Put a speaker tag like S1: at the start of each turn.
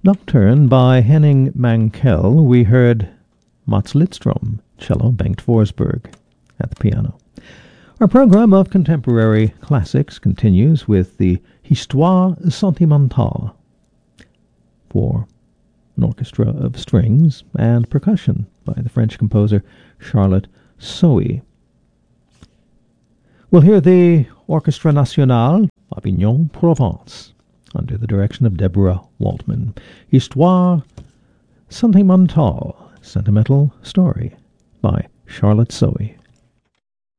S1: Nocturne by Henning Mankell. We heard Mats Lidstrom, cello, Bengt Forsberg at the piano. Our program of contemporary classics continues with the Histoire Sentimentale for an orchestra of strings and percussion by the French composer Charlotte Sohi. We'll hear the Orchestra Nationale Avignon Provence under the direction of Deborah Waltman. Histoire Sentimentale, Sentimental Story by Charlotte Sohi.